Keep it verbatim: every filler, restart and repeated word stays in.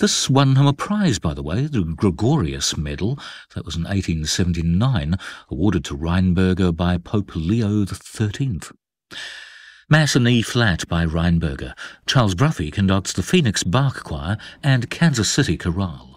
This won him a prize, by the way, the Gregorius Medal. That was in eighteen seventy-nine, awarded to Reinberger by Pope Leo the thirteenth. Mass in E-flat by Reinberger. Charles Bruffy conducts the Phoenix Bark Choir and Kansas City Chorale.